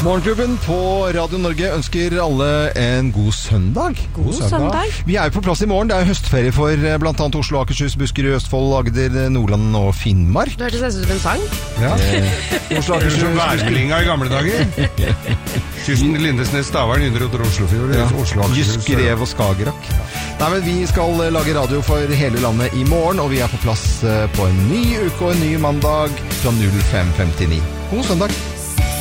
Morgenklubben på Radio Norge ønsker alle en god søndag. God søndag. Vi er jo på plass i morgen. Det er høstferie for blant annet Oslo, Akershus, Buskerud, Østfold, Agder, Nordland og Finnmark. Du hørtes nesten ut som en sang. Ja. Oslo, Eller Akershus, som værmeldinga i gamle dager. Kysten, Lindesnes, Stavern, Ynderud, Oslofjord, Oslo, Akershus. Jysk, Rev og Skagerrak. Nei, men vi skal lage radio for hele landet i morgen, og vi er på plass på en ny uke og en ny mandag fra 05:59. God søndag.